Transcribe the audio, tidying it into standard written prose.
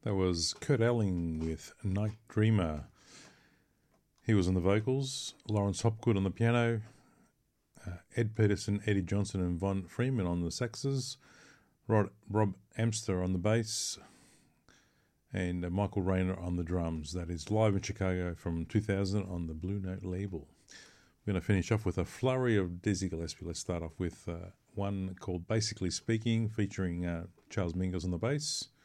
That was Kurt Elling with Night Dreamer. He was on the vocals, Lawrence Hopgood on the piano, Ed Peterson, Eddie Johnson and Von Freeman on the saxes, Rob Amster on the bass, and Michael Rayner on the drums. That is live in Chicago from 2000 on the Blue Note label. We're going to finish off with a flurry of Dizzy Gillespie. Let's start off with one called Basically Speaking, featuring Charles Mingus on the bass.